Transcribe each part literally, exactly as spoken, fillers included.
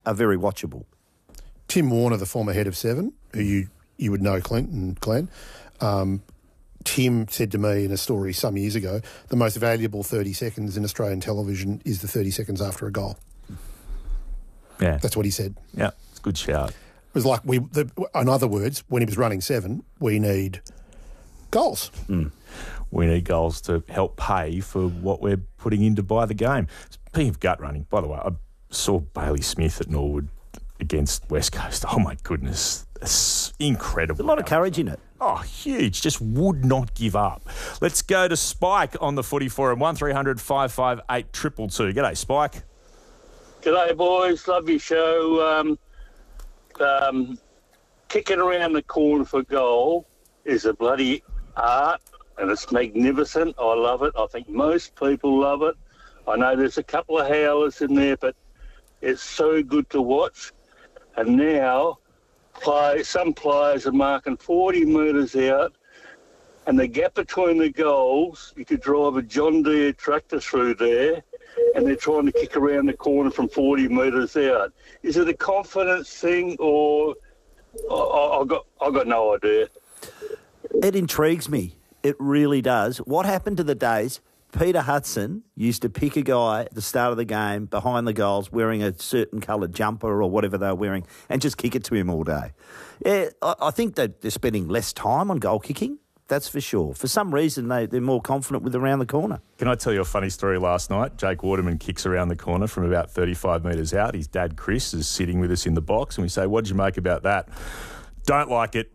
are very watchable. Tim Warner, the former head of Seven, who you, you would know, Clint and Glenn, um, Tim said to me in a story some years ago, the most valuable thirty seconds in Australian television is the thirty seconds after a goal. Yeah. That's what he said. Yeah, it's a good shout. It was like, we. The, in other words, when he was running Seven, we need goals. Mm. We need goals to help pay for what we're putting in to buy the game. Speaking of gut running, by the way, I saw Bailey Smith at Norwood against West Coast. Oh, my goodness. It's incredible. There's a lot of courage in it. Oh, huge. Just would not give up. Let's go to Spike on the footy forum. one three hundred five five eight two two two. G'day, Spike. G'day, boys. Love your show. Um, um, kicking around the corner for goal is a bloody art, and it's magnificent. I love it. I think most people love it. I know there's a couple of howlers in there, but it's so good to watch. And now play, some players are marking forty metres out, and the gap between the goals, you could drive a John Deere tractor through there, and they're trying to kick around the corner from forty metres out. Is it a confidence thing, or I, I got I got no idea? It intrigues me. It really does. What happened to the days? Peter Hudson used to pick a guy at the start of the game behind the goals wearing a certain coloured jumper or whatever they were wearing and just kick it to him all day. Yeah, I, I think that they're spending less time on goal kicking, that's for sure. For some reason, they, they're more confident with around the corner. Can I tell you a funny story last night? Jake Waterman kicks around the corner from about thirty-five metres out. His dad, Chris, is sitting with us in the box, and we say, what did you make about that? Don't like it.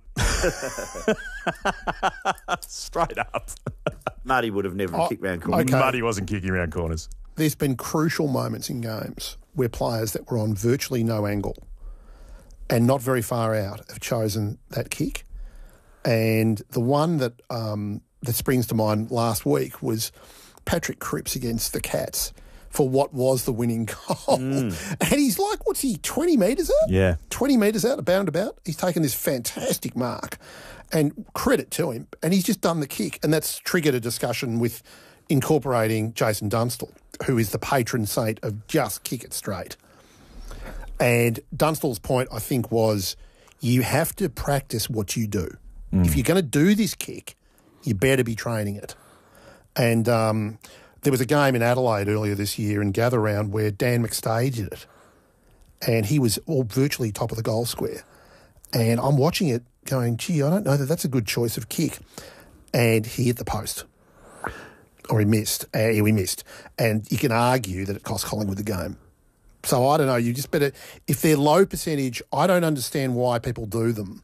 Straight up. Muddy would have never Oh, kicked round corners. okay. Muddy wasn't kicking around corners. There's been crucial moments in games where players that were on virtually no angle and not very far out have chosen that kick. And the one that um, that springs to mind last week was Patrick Cripps against the Cats for what was the winning goal. Mm. And he's like, what's he, twenty metres out? Yeah. twenty metres out, about and about. He's taken this fantastic mark, and credit to him. And he's just done the kick, and that's triggered a discussion with incorporating Jason Dunstall, who is the patron saint of just kick it straight. And Dunstall's point, I think, was you have to practice what you do. Mm. If you're going to do this kick, you better be training it. And um, there was a game in Adelaide earlier this year in Gather Round where Dan McStay did it, and he was all virtually top of the goal square. And I'm watching it going, gee, I don't know that that's a good choice of kick. And he hit the post. Or he missed. Uh, he missed. And you can argue that it cost Collingwood the game. So I don't know, you just better, if they're low percentage, I don't understand why people do them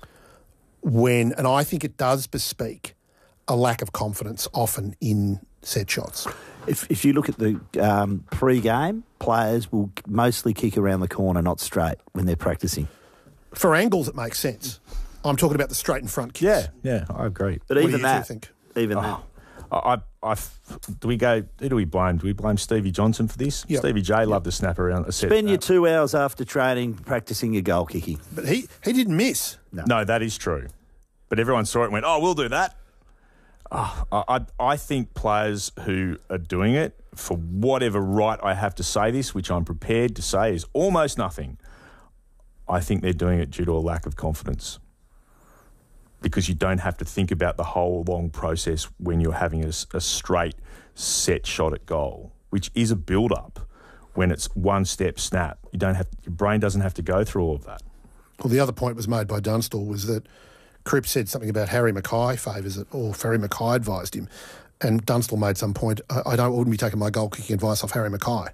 when, and I think it does bespeak a lack of confidence often in set shots. If, if you look at the um, pre-game, players will mostly kick around the corner, not straight, when they're practising. For angles, it makes sense. I'm talking about the straight in front kicks. Yeah, yeah, I agree. But What even do you that, think? even Oh. that. I, I, do we go? Who do we blame? Do we blame Stevie Johnson for this? Yep. Stevie J loved to snap around a set. Spend your uh, two hours after training practising your goal kicking. But he, he didn't miss. No. No, that is true. But everyone saw it and went, "Oh, we'll do that." Oh, I, I, I think players who are doing it, for whatever right I have to say this, which I'm prepared to say is almost nothing, I think they're doing it due to a lack of confidence. Because you don't have to think about the whole long process when you're having a, a straight set shot at goal, which is a build-up. When it's one step snap, you don't have your brain doesn't have to go through all of that. Well, the other point was made by Dunstall was that Cripps said something about Harry Mackay favours it, or Harry Mackay advised him, and Dunstall made some point, I, I don't wouldn't be taking my goal kicking advice off Harry Mackay.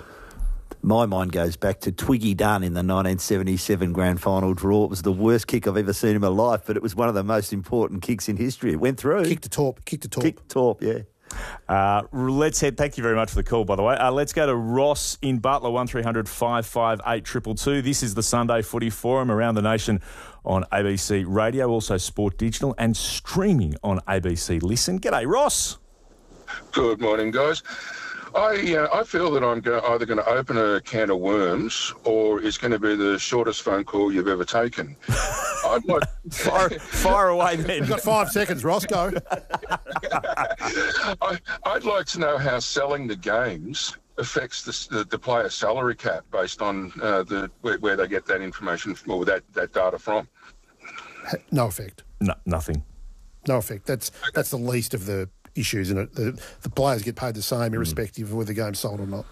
My mind goes back to Twiggy Dunn in the nineteen seventy-seven grand final draw. It was the worst kick I've ever seen in my life, but it was one of the most important kicks in history. It went through. Kick to Torp, kick to Torp. Kick to Torp, yeah. Uh, let's head. Thank you very much for the call, by the way. Uh, let's go to Ross in Butler, one three hundred five five eight two two two. This is the Sunday Footy Forum around the nation on A B C Radio, also Sport Digital, and streaming on A B C Listen. G'day, Ross. Good morning, guys. I uh, I feel that I'm go- either going to open a can of worms or it's going to be the shortest phone call you've ever taken. I'd like Fire, fire away, then. You've got five seconds, Roscoe. I, I'd like to know how selling the games affects the, the, the player salary cap based on uh, the where, where they get that information from, or that, that data from? No effect. No, nothing. No effect. That's that's the least of the issues in it. The, the players get paid the same irrespective mm. of whether the game's sold or not.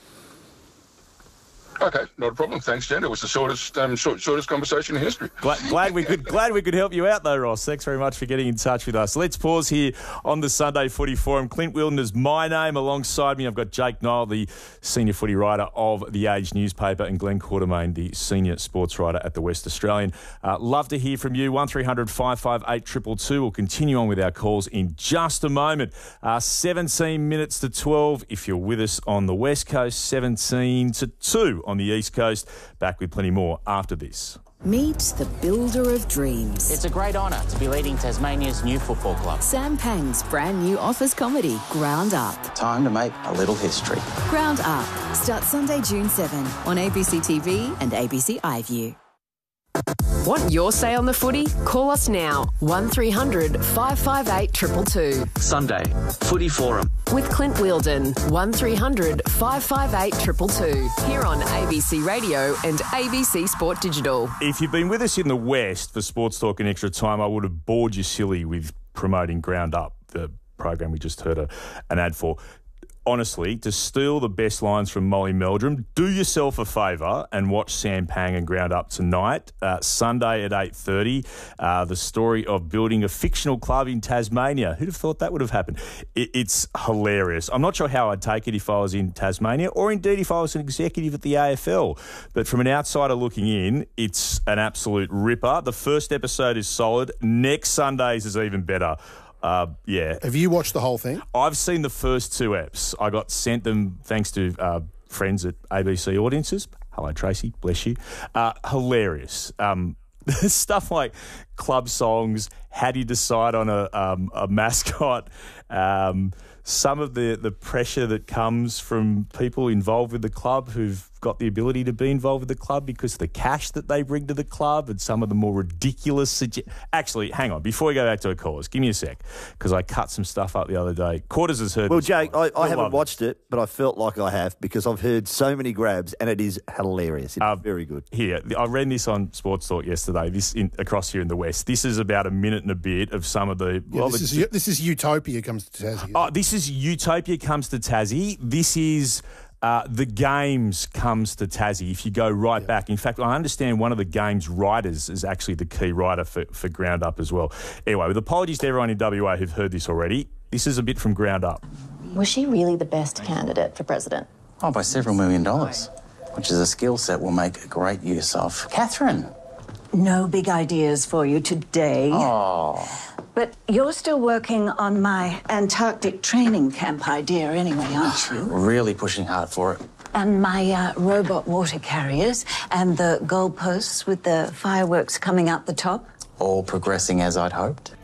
Okay, not a problem. Thanks, Jen. It was the shortest, um, short, shortest conversation in history. Glad, glad we could, glad we could help you out, though, Ross. Thanks very much for getting in touch with us. Let's pause here on the Sunday Footy Forum. Clint Wilden is my name. Alongside me, I've got Jake Niall, the senior footy writer of the Age newspaper, and Glenn Quartermain, the senior sports writer at the West Australian. Uh, love to hear from you. One three hundred five five eight two two two. We'll continue on with our calls in just a moment. Uh, seventeen minutes to twelve if you're with us on the West Coast. seventeen to two on the East Coast. Back with plenty more after this. Meet the builder of dreams. It's a great honour to be leading Tasmania's new football club. Sam Pang's brand new office comedy, Ground Up. Time to make a little history. Ground Up starts Sunday, June seventh on A B C T V and A B C iView. Want your say on the footy? Call us now. one three hundred five five eight two two two. Sunday, Footy Forum. With Clint Wilden. one three hundred five five eight two two two. Here on A B C Radio and A B C Sport Digital. If you've been with us in the West for Sports Talk in Extra Time, I would have bored you silly with promoting Ground Up, the program we just heard a, an ad for. Honestly, to steal the best lines from Molly Meldrum, do yourself a favour and watch Sam Pang and Ground Up tonight, uh, Sunday at eight thirty. Uh, the story of building a fictional club in Tasmania. Who'd have thought that would have happened? It, it's hilarious. I'm not sure how I'd take it if I was in Tasmania, or indeed if I was an executive at the A F L. But from an outsider looking in, it's an absolute ripper. The first episode is solid. Next Sunday's is even better. Uh, yeah. Have you watched the whole thing? I've seen the first two eps. I got sent them thanks to uh, friends at A B C Audiences. Hello, Tracy. Bless you. Uh, hilarious. Um, stuff like club songs. How do you decide on a, um, a mascot? Um, some of the, the pressure that comes from people involved with the club who've got the ability to be involved with the club because of the cash that they bring to the club, and some of the more ridiculous... Suge- Actually, hang on. Before we go back to the callers, give me a sec, because I cut some stuff up the other day. Quarters has heard... Well, this Jake, one. I, I haven't love watched it. it, but I felt like I have, because I've heard so many grabs, and it is hilarious. It's uh, very good. Here, I read this on Sports Talk yesterday, this in, across here in the West. This is about a minute and a bit of some of the... Yeah, well, this, the, is, this is Utopia comes to Tassie. Oh, this is Utopia comes to Tassie. This is... Uh, the Games comes to Tassie if you go right yeah. back. In fact, I understand one of the Games writers is actually the key writer for, for Ground Up as well. Anyway, with apologies to everyone in W A who've heard this already, this is a bit from Ground Up. Was she really the best candidate for president? Oh, by several million dollars, which is a skill set we'll make great use of. Catherine. No big ideas for you today. Oh. But you're still working on my Antarctic training camp idea anyway, aren't you? Really pushing hard for it. And my uh, robot water carriers and the goalposts with the fireworks coming out the top. All progressing as I'd hoped.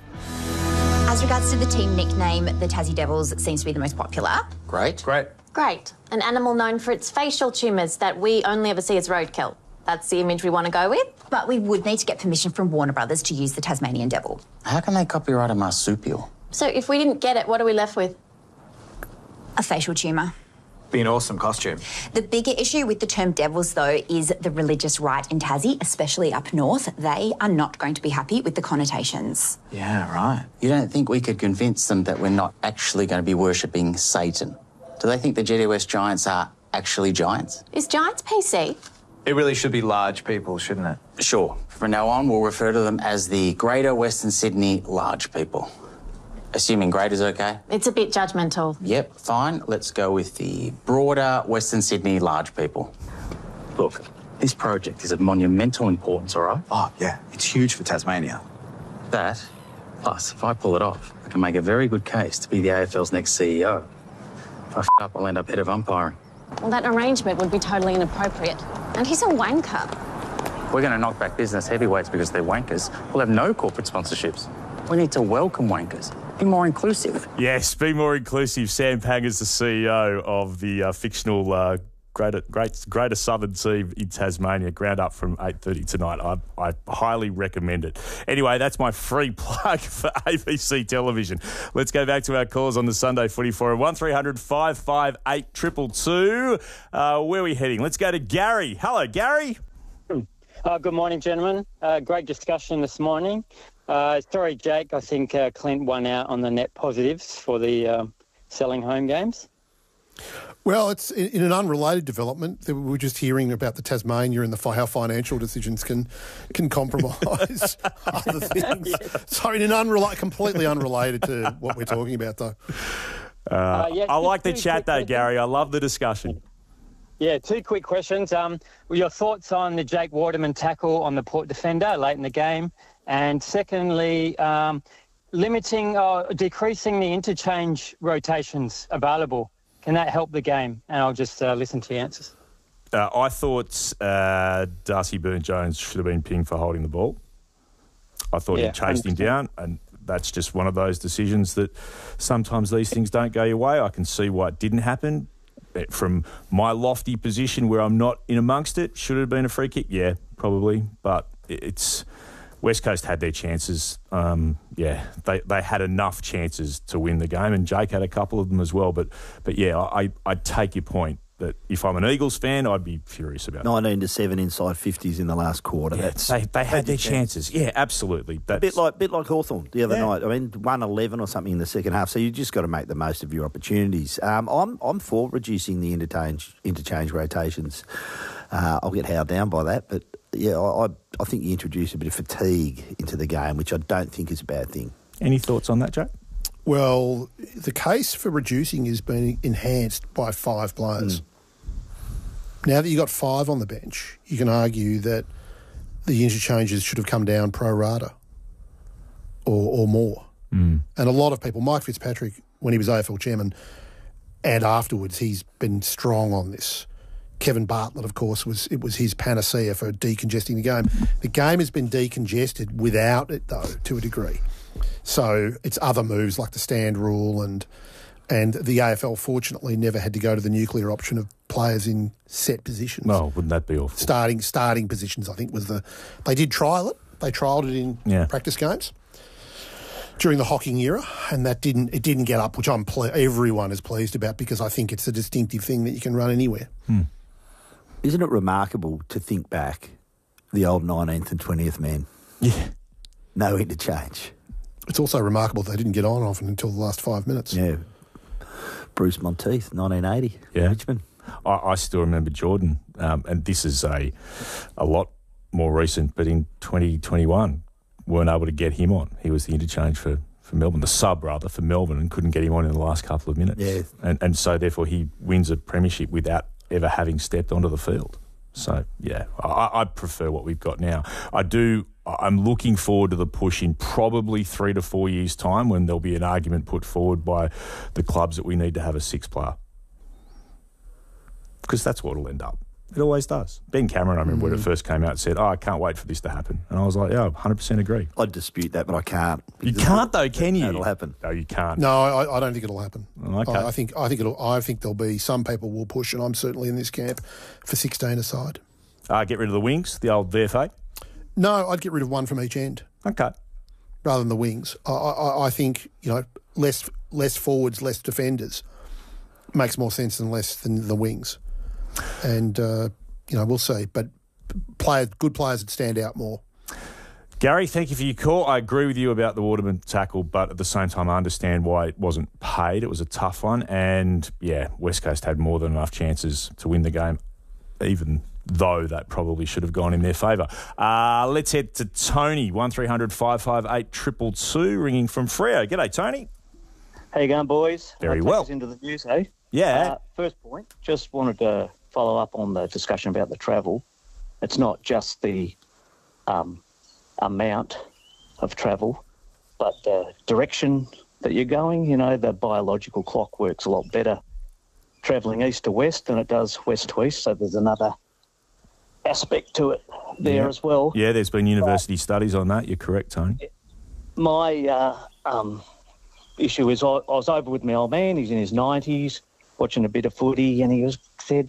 As regards to the team nickname, the Tassie Devils seems to be the most popular. Great. Great. Great. An animal known for its facial tumours that we only ever see as roadkill. That's the image we want to go with. But we would need to get permission from Warner Brothers to use the Tasmanian Devil. How can they copyright a marsupial? So if we didn't get it, what are we left with? A facial tumour. Be an awesome costume. The bigger issue with the term devils, though, is the religious right in Tassie, especially up north. They are not going to be happy with the connotations. Yeah, right. You don't think we could convince them that we're not actually going to be worshipping Satan? Do they think the G W S Giants are actually giants? Is Giants P C? It really should be large people, shouldn't it? Sure. From now on, we'll refer to them as the Greater Western Sydney Large People. Assuming Greater's okay? It's a bit judgmental. Yep, fine. Let's go with the Broader Western Sydney Large People. Look, this project is of monumental importance, all right? Oh, yeah. It's huge for Tasmania. That, plus, if I pull it off, I can make a very good case to be the A F L's next C E O. If I f*** up, I'll end up head of umpiring. Well, that arrangement would be totally inappropriate. And he's a wanker. We're going to knock back business heavyweights because they're wankers. We'll have no corporate sponsorships. We need to welcome wankers. Be more inclusive. Yes, be more inclusive. Sam Pang is the C E O of the uh, fictional uh, Greater, great, greater Southern team in Tasmania, ground up from eight thirty tonight. I, I highly recommend it. Anyway, that's my free plug for A B C Television. Let's go back to our calls on the Sunday Footy Forum. one three hundred five five eight two two two. Uh, where are we heading? Let's go to Gary. Hello, Gary. Uh, good morning, gentlemen. Uh, great discussion this morning. Uh, sorry, Jake, I think uh, Clint won out on the net positives for the uh, selling home games. Well, it's in, in an unrelated development. We were just hearing about the Tasmania and the how financial decisions can can compromise other things. Yeah. So in an unrelated, completely unrelated to what we're talking about, though. Uh, uh, yeah, I like the chat, though, Gary. I love the discussion. Yeah, two quick questions. Um, your thoughts on the Jake Waterman tackle on the Port defender late in the game, and secondly, um, limiting or decreasing the interchange rotations available. Can that help the game? And I'll just uh, listen to your answers. Uh, I thought uh, Darcy Byrne-Jones should have been pinged for holding the ball. I thought Yeah, he chased him one hundred percent. down, and that's just one of those decisions that sometimes these things don't go your way. I can see why it didn't happen. From my lofty position where I'm not in amongst it, should it have been a free kick? Yeah, probably. But it's... West Coast had their chances. Um, yeah, they, they had enough chances to win the game, and Jake had a couple of them as well. But but yeah, I I take your point that if I'm an Eagles fan, I'd be furious about it. nineteen to seven inside fifties in the last quarter. Yeah, That's they, they had their chances. chances. Yeah, absolutely. That's, A bit like bit like Hawthorn the other Yeah. night. I mean, one eleven or something in the second half. So you just got to make the most of your opportunities. Um, I'm I'm for reducing the interchange interchange rotations. Uh, I'll get howled down by that, but yeah, I, I I think you introduce a bit of fatigue into the game, which I don't think is a bad thing. Any thoughts on that, Jake? Well, the case for reducing is being enhanced by five players. Mm. Now that you've got five on the bench, you can argue that the interchanges should have come down pro rata or, or more. Mm. And a lot of people, Mike Fitzpatrick, when he was A F L chairman and afterwards, he's been strong on this. Kevin Bartlett, of course, was it was his panacea for decongesting the game. The game has been decongested without it, though, to a degree. So it's other moves like the stand rule and and the A F L, fortunately, never had to go to the nuclear option of players in set positions. Well, wouldn't that be awful? Starting starting positions, I think, was the... They did trial it. They trialled it in Yeah. practice games during the Hocking era, and that didn't it didn't get up, which I'm ple- everyone is pleased about because I think it's a distinctive thing that you can run anywhere. Hmm. Isn't it remarkable to think back, the old nineteenth and twentieth man? Yeah. No interchange. It's also remarkable they didn't get on often until the last five minutes. Yeah. Bruce Monteith, nineteen eighty, Yeah. Richmond. I, I still remember Jordan, um, and this is a a lot more recent, but in twenty twenty-one, weren't able to get him on. He was the interchange for, for Melbourne, the sub, rather, for Melbourne, and couldn't get him on in the last couple of minutes. Yeah. And, and so, therefore, he wins a premiership without ever having stepped onto the field. So, yeah, I, I prefer what we've got now. I do... I'm looking forward to the push in probably three to four years' time when there'll be an argument put forward by the clubs that we need to have a six player. Because that's what it'll end up. It always does. Ben Cameron, I remember mm. when it first came out, said, oh, I can't wait for this to happen. And I was like, yeah, one hundred percent agree. I'd dispute that, but I can't. You can't though, can you? That'll happen. No, you can't. No, I, I don't think it'll happen. Okay. I, I think I think it'll. I think there'll be some people will push, and I'm certainly in this camp for sixteen aside. Uh, get rid of the wings, the old V F A? No, I'd get rid of one from each end. Okay. Rather than the wings. I, I, I think, you know, less less forwards, less defenders makes more sense than less than the wings. And, uh, you know, we'll see. But players, good players that stand out more. Gary, thank you for your call. I agree with you about the Waterman tackle, but at the same time, I understand why it wasn't paid. It was a tough one. And, yeah, West Coast had more than enough chances to win the game, even though that probably should have gone in their favour. Uh, let's head to Tony, one three hundred five five eight two two two, ringing from Freo. G'day, Tony. How you going, boys? Very I'll take well. us into the news, eh? Yeah. Uh, first point, just wanted to follow up on the discussion about the travel. It's not just the um, amount of travel, but the direction that you're going. You know, the biological clock works a lot better travelling east to west than it does west to east, so there's another aspect to it there yeah. as well. Yeah, there's been university but, studies on that. You're correct, Tony. My uh, um, issue is I, I was over with my old man. He's in his nineties, watching a bit of footy, and he was said,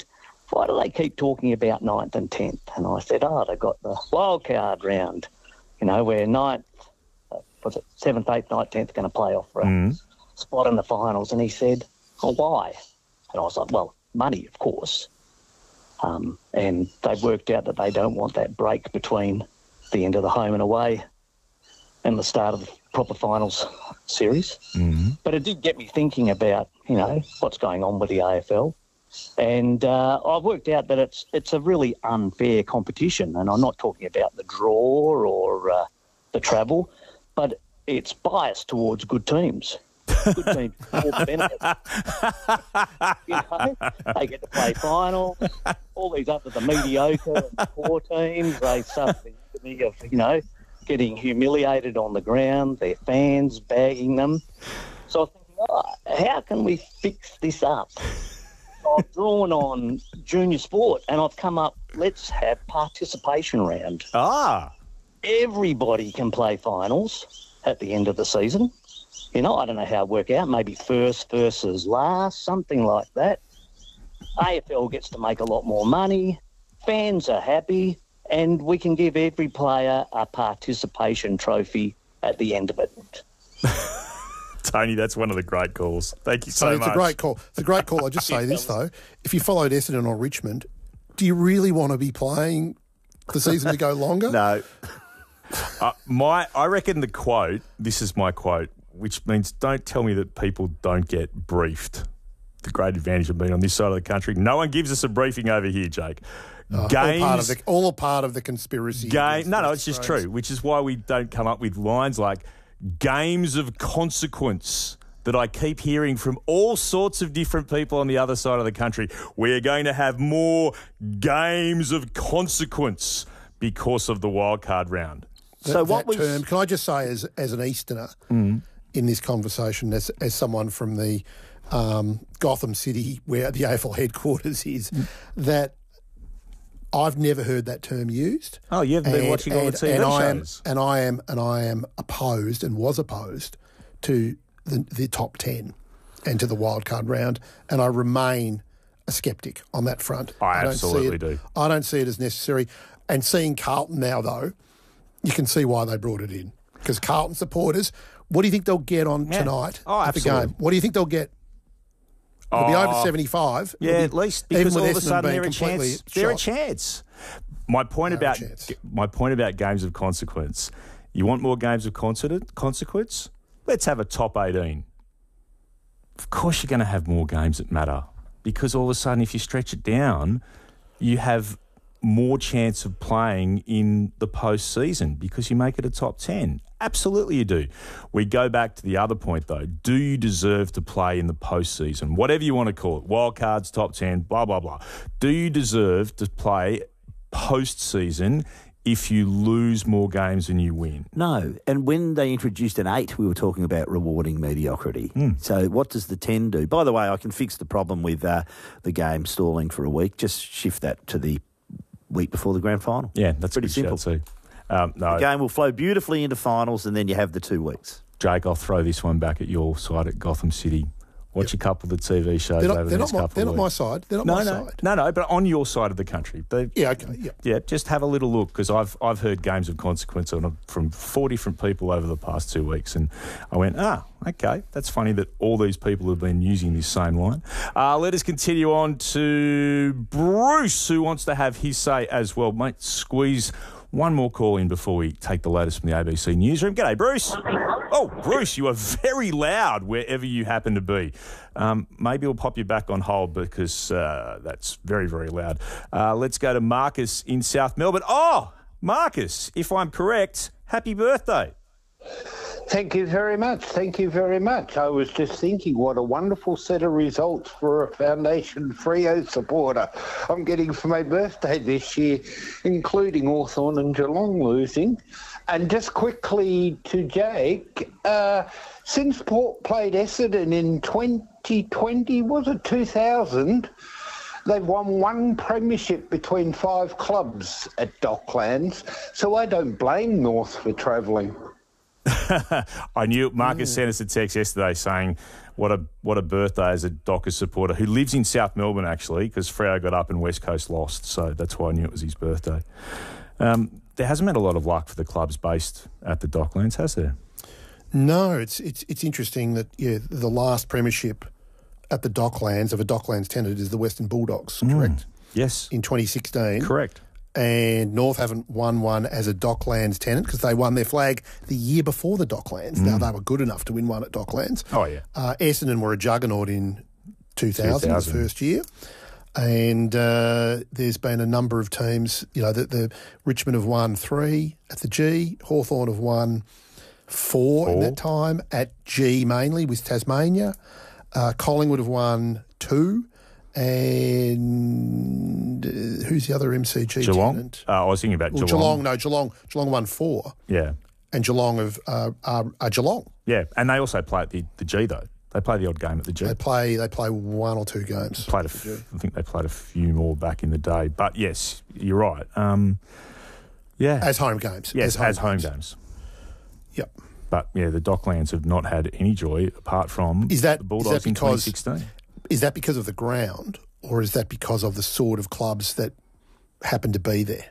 why do they keep talking about ninth and tenth? And I said, oh, they've got the wild card round, you know, where ninth, uh, was it seventh, eighth, ninth, tenth are going to play off for a Mm. spot in the finals. And he said, oh, why? And I was like, well, money, of course. Um, and they've worked out that they don't want that break between the end of the home and away and the start of the proper finals series. Mm-hmm. But it did get me thinking about, you know, what's going on with the A F L. And uh, I've worked out that it's it's a really unfair competition. And I'm not talking about the draw or uh, the travel, but it's biased towards good teams. Good teams all the benefits. You know, they get to play finals. All these other the mediocre and the poor teams, they suffer the agony of, you know, getting humiliated on the ground, their fans bagging them. So I was thinking, oh, how can we fix this up? So I've drawn on junior sport and I've come up, let's have participation round. Ah. Everybody can play finals at the end of the season. You know, I don't know how it work out, maybe first versus last, something like that. A F L gets to make a lot more money, fans are happy, and we can give every player a participation trophy at the end of it. Tony, that's one of the great calls. Thank you so, So much. it's a great call. It's a great call. I just say this, though. If you followed Essendon or Richmond, do you really want to be playing the season to go longer? No. Uh, my, I reckon the quote, this is my quote, which means don't tell me that people don't get briefed. The great advantage of being on this side of the country. No one gives us a briefing over here, Jake. Oh, Games, all part of the, all part of the conspiracy. Game, no, no, it's just true, which is why we don't come up with lines like games of consequence that I keep hearing from all sorts of different people on the other side of the country. We're going to have more games of consequence because of the wildcard round. That, So what that was- term, can I just say as as an Easterner Mm. in this conversation, as as someone from the um, Gotham City where the A F L headquarters is, Mm. that I've never heard that term used. Oh, you haven't been watching all the T V and I am, shows. and I am and I am opposed and was opposed to the the top ten and to the wildcard round, and I remain a sceptic on that front. I don't see absolutely it- do. I don't see it as necessary. And seeing Carlton now, though, you can see why they brought it in. Because Carlton supporters, what do you think they'll get on Yeah. tonight Oh, at the absolutely. game? What do you think they'll get? It'll be Oh, over seventy-five. It'll Yeah, be- at least even because with all of a Essendon sudden being they're a completely chance. They're a shot. chance. My point They're a about chance. my point about games of consequence. You want more games of conse- consequence? Let's have a top eighteen. Of course, you're going to have more games that matter because all of a sudden, if you stretch it down, you have more chance of playing in the postseason because you make it a top ten. Absolutely you do. We go back to the other point, though. Do you deserve to play in the postseason? Whatever you want to call it, wildcards, top ten, blah, blah, blah. Do you deserve to play postseason if you lose more games than you win? No. And when they introduced an eight, we were talking about rewarding mediocrity. So what does the ten do? By the way, I can fix the problem with uh, the game stalling for a week. Just shift that to the week before the grand final. Yeah, that's pretty a good simple. shout too. Um, no, The game will flow beautifully into finals, and then you have the two weeks. Jake, I'll throw this one back at your side at Gotham City. Watch a couple of the T V shows They're not, over the they're next not, my, couple they're of not my weeks. side. They're not no, my no, side. no, no, but on your side of the country. They, Yeah, okay, yeah. Yeah, just have a little look because I've I've heard games of consequence on a, from four different people over the past two weeks, and I went, ah, okay, that's funny that all these people have been using this same line. Uh, let us continue on to Bruce, who wants to have his say as well, mate. Squeeze one more call in before we take the latest from the A B C newsroom. G'day, Bruce. Oh, Bruce, you are very loud wherever you happen to be. Um, maybe we'll pop you back on hold because uh, that's very, very loud. Uh, let's go to Marcus in South Melbourne. Oh, Marcus, if I'm correct, happy birthday. Thank you very much. Thank you very much. I was just thinking what a wonderful set of results for a Foundation Freo supporter I'm getting for my birthday this year, including Hawthorn and Geelong losing. And just quickly to Jake, uh, since Port played Essendon in twenty twenty, was it two thousand, they've won one premiership between five clubs at Docklands, so I don't blame North for travelling. I knew Marcus mm. sent us a text yesterday saying, what a what a birthday as a Dockers supporter who lives in South Melbourne, actually, because Freo got up and West Coast lost. So that's why I knew it was his birthday. Um, there hasn't been a lot of luck for the clubs based at the Docklands, has there? No, it's it's it's interesting that, yeah, the last premiership at the Docklands of a Docklands tenant is the Western Bulldogs, Mm. correct? Yes. In twenty sixteen. Correct. And North haven't won one as a Docklands tenant because they won their flag the year before the Docklands. Mm. Now, they were good enough to win one at Docklands. Oh, yeah. Uh, Essendon were a juggernaut in two thousand, two thousand. the first year. And uh, there's been a number of teams, you know, the, the Richmond have won three at the G, Hawthorn have won four, four. in that time, at G mainly with Tasmania. Uh, Collingwood have won two. And uh, who's the other M C G Geelong? tenant? Uh, I was thinking about Well, Geelong. Geelong, no, Geelong. Geelong won four. Yeah. And Geelong have, uh, are, are Geelong. Yeah, and they also play at the, the G, though. They play the odd game at the G. They play They play one or two games. Played a f- I think they played a few more back in the day. But, yes, you're right. Um, yeah. As home games. Yes, as home, as home games. games. Yep. But, yeah, the Docklands have not had any joy apart from Is that, the is Bulldogs that in twenty because, sixteen. Is that because of the ground, or is that because of the sort of clubs that happen to be there?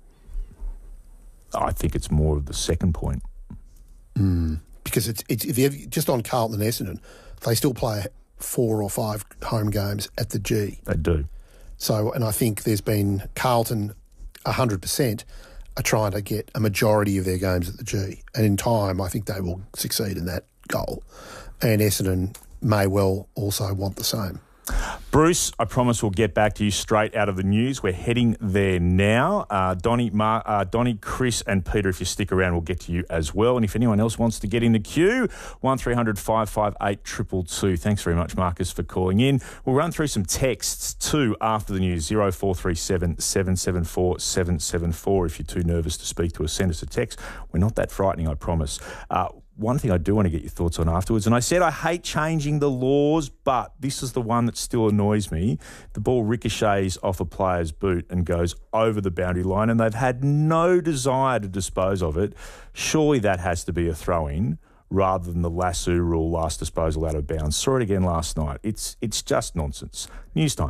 I think it's more of the second point. Mm. Because it's, it's if you have, just on Carlton and Essendon, they still play four or five home games at the G. They do. So, and I think there's been Carlton one hundred percent are trying to get a majority of their games at the G. And in time, I think they will succeed in that goal. And Essendon may well also want the same. Bruce, I promise we'll get back to you straight out of the news. We're heading there now. Uh, Donnie, Mar- uh, Donnie, Chris and Peter, if you stick around, we'll get to you as well. And if anyone else wants to get in the queue, one three hundred five five eight two two two. Thanks very much, Marcus, for calling in. We'll run through some texts too after the news. zero four three seven seven seven four seven seven four. If you're too nervous to speak to us, send us a text. We're not that frightening, I promise. Uh, One thing I do want to get your thoughts on afterwards, and I said I hate changing the laws, but this is the one that still annoys me. The ball ricochets off a player's boot and goes over the boundary line, and they've had no desire to dispose of it. Surely that has to be a throw-in rather than the lasso rule, last disposal out of bounds. Saw it again last night. It's, it's just nonsense. News time.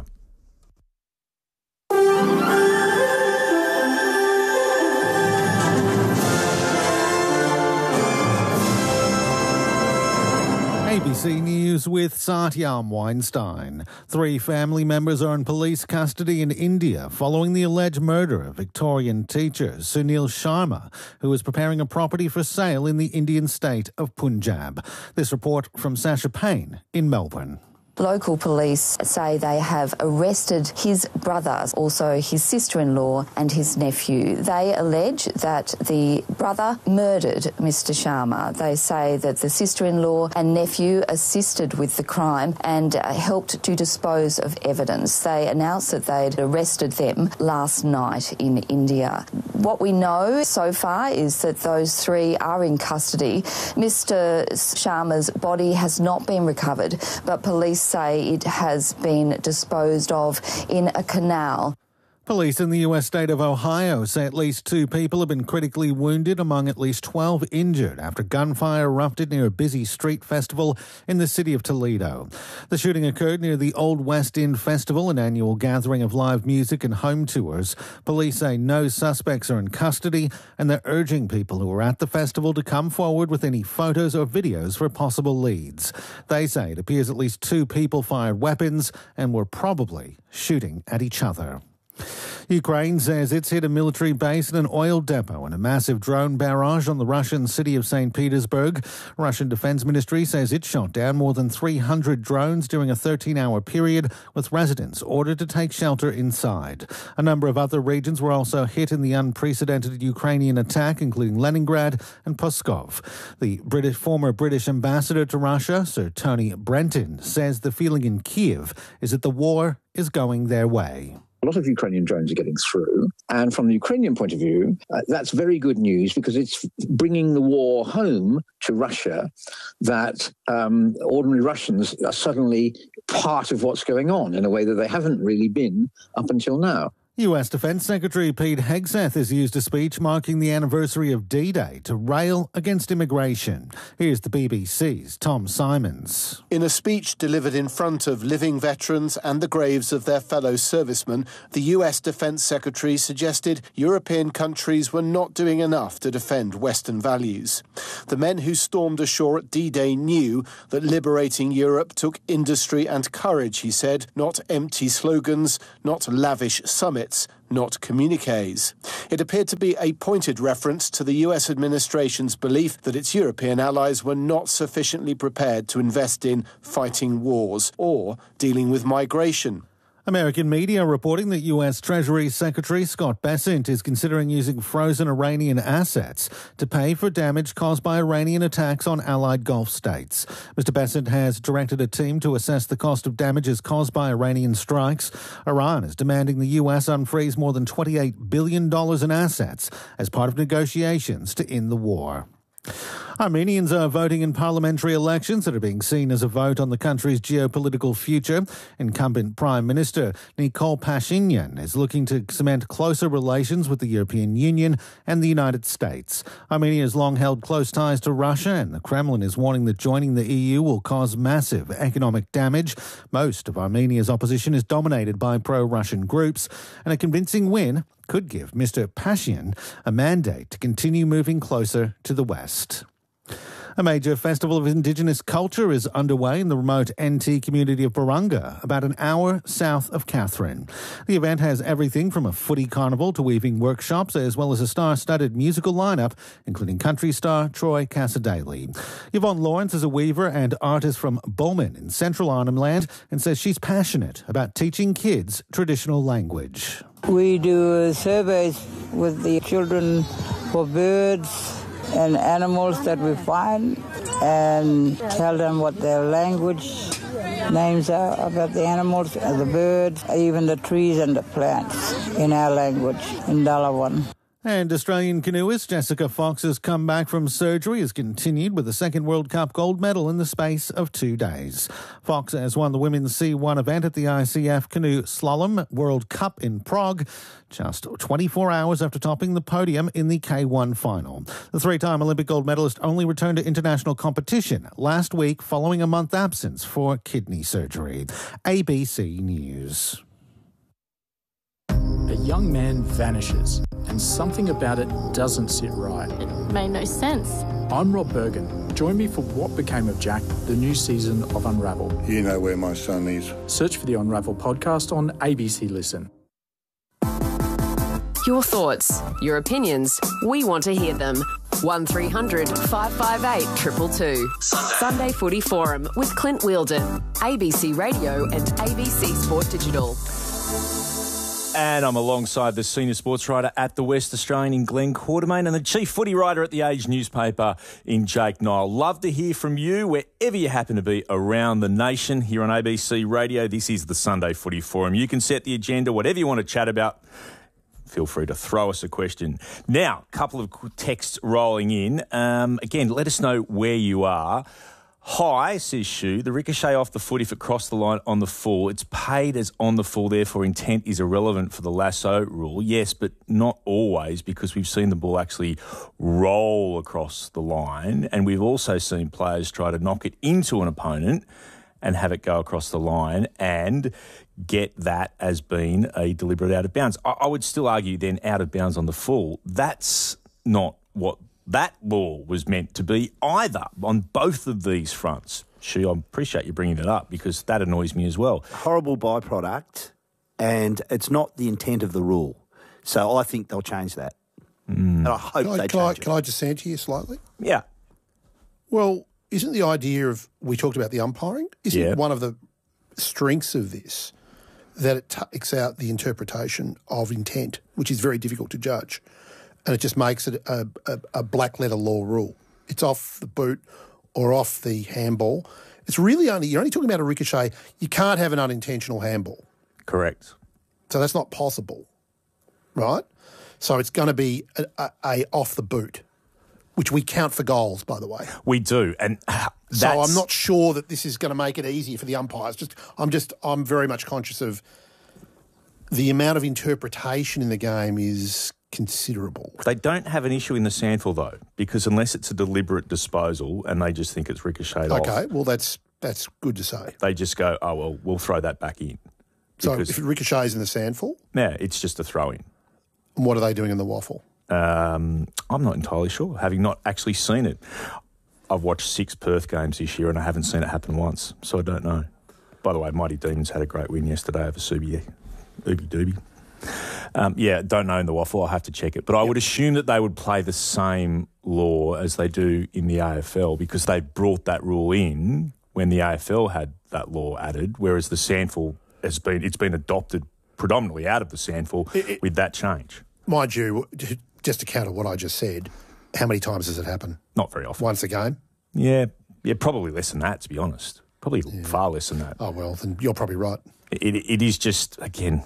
A B C News with Satyam Weinstein. Three family members are in police custody in India following the alleged murder of Victorian teacher Sunil Sharma, who was preparing a property for sale in the Indian state of Punjab. This report from Sasha Payne in Melbourne. Local police say they have arrested his brother, also his sister-in-law and his nephew. They allege that the brother murdered Mister Sharma. They say that the sister-in-law and nephew assisted with the crime and uh, helped to dispose of evidence. They announced that they'd arrested them last night in India. What we know so far is that those three are in custody. Mister Sharma's body has not been recovered, but police say it has been disposed of in a canal. Police in the U S state of Ohio say at least two people have been critically wounded, among at least twelve injured after gunfire erupted near a busy street festival in the city of Toledo. The shooting occurred near the Old West End Festival, an annual gathering of live music and home tours. Police say no suspects are in custody, and they're urging people who were at the festival to come forward with any photos or videos for possible leads. They say it appears at least two people fired weapons and were probably shooting at each other. Ukraine says it's hit a military base and an oil depot and a massive drone barrage on the Russian city of Saint Petersburg. Russian Defense Ministry says it shot down more than three hundred drones during a thirteen-hour period, with residents ordered to take shelter inside. A number of other regions were also hit in the unprecedented Ukrainian attack, including Leningrad and Pskov. The British, former British ambassador to Russia, Sir Tony Brenton, says the feeling in Kiev is that the war is going their way. A lot of Ukrainian drones are getting through. And from the Ukrainian point of view, uh, that's very good news because it's bringing the war home to Russia, that um, ordinary Russians are suddenly part of what's going on in a way that they haven't really been up until now. U S Defence Secretary Pete Hegseth has used a speech marking the anniversary of D-Day to rail against immigration. Here's the B B C's Tom Simons. In a speech delivered in front of living veterans and the graves of their fellow servicemen, the U S Defence Secretary suggested European countries were not doing enough to defend Western values. The men who stormed ashore at D-Day knew that liberating Europe took industry and courage, he said, not empty slogans, not lavish summits, not communiques. It appeared to be a pointed reference to the U S administration's belief that its European allies were not sufficiently prepared to invest in fighting wars or dealing with migration. American media reporting that U S Treasury Secretary Scott Bessent is considering using frozen Iranian assets to pay for damage caused by Iranian attacks on allied Gulf states. Mister Bessent has directed a team to assess the cost of damages caused by Iranian strikes. Iran is demanding the U S unfreeze more than twenty-eight billion dollars in assets as part of negotiations to end the war. Armenians are voting in parliamentary elections that are being seen as a vote on the country's geopolitical future. Incumbent Prime Minister Nikol Pashinyan is looking to cement closer relations with the European Union and the United States. Armenia has long held close ties to Russia, and the Kremlin is warning that joining the E U will cause massive economic damage. Most of Armenia's opposition is dominated by pro-Russian groups, and a convincing win could give Mister Pashinyan a mandate to continue moving closer to the West. A major festival of Indigenous culture is underway in the remote N T community of Barunga, about an hour south of Katherine. The event has everything from a footy carnival to weaving workshops, as well as a star-studded musical lineup, including country star Troy Casadale. Yvonne Lawrence is a weaver and artist from Bowman in central Arnhem Land and says she's passionate about teaching kids traditional language. We do surveys with the children for birds and animals that we find and tell them what their language names are about the animals, the birds, even the trees and the plants in our language, in Dalawan. And Australian canoeist Jessica Fox's comeback from surgery has continued with the second World Cup gold medal in the space of two days. Fox has won the women's C one event at the I C F Canoe Slalom World Cup in Prague, just twenty-four hours after topping the podium in the K one final. The three-time Olympic gold medalist only returned to international competition last week following a month absence for kidney surgery. A B C News. A young man vanishes, and something about it doesn't sit right. It made no sense. I'm Rob Bergen. Join me for What Became of Jack, the new season of Unravel. You know where my son is. Search for the Unravel podcast on A B C Listen. Your thoughts, your opinions, we want to hear them. one three hundred five five eight two two two. Sunday Footy Forum with Clint Wheeldon. A B C Radio and A B C Sport Digital. And I'm alongside the senior sports writer at the West Australian in Glenn Quartermain and the chief footy writer at the Age newspaper in Jake Niall. Love to hear from you wherever you happen to be around the nation here on A B C Radio. This is the Sunday Footy Forum. You can set the agenda, whatever you want to chat about. Feel free to throw us a question. Now, a couple of texts rolling in. Um, again, let us know where you are. Hi, says Shu, the ricochet off the foot if it crossed the line on the full. It's paid as on the full, therefore intent is irrelevant for the lasso rule. Yes, but not always, because we've seen the ball actually roll across the line, and we've also seen players try to knock it into an opponent and have it go across the line and get that as being a deliberate out of bounds. I, I would still argue then out of bounds on the full. That's not what that ball was meant to be either on both of these fronts. She, I appreciate you bringing that up because that annoys me as well. Horrible byproduct, and it's not the intent of the rule. So I think they'll change that. Mm. And I hope can I, they can change I, it. Can I dissent here slightly? Yeah. Well, isn't the idea of, we talked about the umpiring, isn't yeah. one of the strengths of this that it takes out the interpretation of intent, which is very difficult to judge. And it just makes it a, a, a black letter law rule. It's off the boot or off the handball. It's really only, you're only talking about a ricochet. You can't have an unintentional handball. Correct. So that's not possible, right? So it's going to be a, a, a off the boot, which we count for goals, by the way. We do. And uh, that's... So I'm not sure that this is going to make it easier for the umpires. Just, I'm just, I'm very much conscious of the amount of interpretation in the game is considerable. They don't have an issue in the SANFL, though, because unless it's a deliberate disposal and they just think it's ricocheted off. Okay, well, that's that's good to say. They just go, oh, well, we'll throw that back in. So if it ricochets in the SANFL? Yeah, it's just a throw-in. And what are they doing in the waffle? Um, I'm not entirely sure, having not actually seen it. I've watched six Perth games this year and I haven't seen it happen once, so I don't know. By the way, Mighty Demons had a great win yesterday over Subi, Ubi Doobie. Um, yeah, don't know in the waffle. I'll have to check it. But I yep. would assume that they would play the same law as they do in the A F L because they brought that rule in when the A F L had that law added, whereas the SANFL has been it's been adopted predominantly out of the SANFL it, it, with that change. Mind you, just to counter what I just said, how many times does it happen? Not very often. Once a game? Yeah, yeah, probably less than that, to be honest. Probably yeah. far less than that. Oh, well, then you're probably right. It, it is just, again,